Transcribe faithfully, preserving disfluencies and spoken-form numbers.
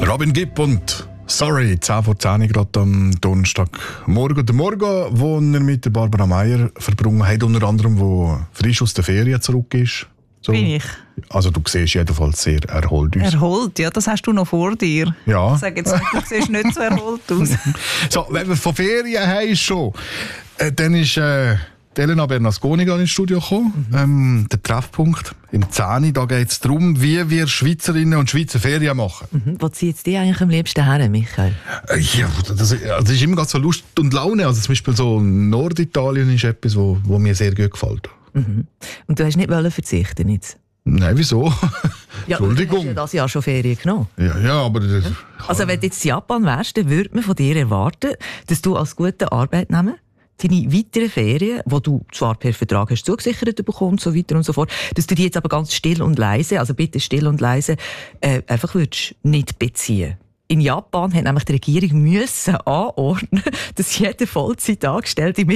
Robin Gibb und «Sorry», zehn vor zehn gerade am Donnerstagmorgen. Der Morgen, den er mit der Barbara Meier verbrungen hat, unter anderem, wo frisch aus der Ferien zurück ist. So. Bin ich. Also du siehst jedenfalls sehr erholt aus. Erholt, ja, das hast du noch vor dir. Ja. Ich sage jetzt nicht, du siehst nicht so erholt aus. So, wenn wir von Ferien haben schon, äh, dann ist äh, Elena Bernasconi ins Studio gekommen. Mhm. Ähm, der Treffpunkt im zehn. Da geht es darum, wie wir Schweizerinnen und Schweizer Ferien machen. Mhm. Wo zieht dir eigentlich am liebsten her, Michael? Äh, ja, das, das ist immer ganz so Lust und Laune. Also zum Beispiel so Norditalien ist etwas, wo, wo mir sehr gut gefällt. Mhm. Und du hast nicht verzichten jetzt? Nein, wieso? Ja, Entschuldigung. Du hast ja das Jahr schon Ferien genommen. Ja, ja, aber... Das, also wenn du jetzt in Japan wärst, dann würde man von dir erwarten, dass du als guter Arbeitnehmer deine weiteren Ferien, die du zwar per Vertrag hast zugesichert bekommst, so weiter und so fort, dass du die jetzt aber ganz still und leise, also bitte still und leise, äh, einfach würdest nicht beziehen. In Japan hat nämlich die Regierung müssen anordnen, dass jeder Vollzeitangestellte